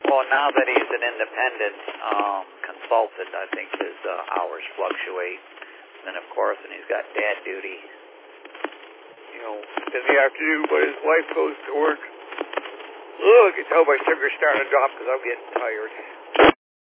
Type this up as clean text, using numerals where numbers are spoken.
Well, now that he's an independent consultant, I think his hours fluctuate. And then, of course, when he's got dad duty, you know, in the afternoon when his wife goes to work. Ugh, I can tell my sugar's starting to drop because I'm getting tired.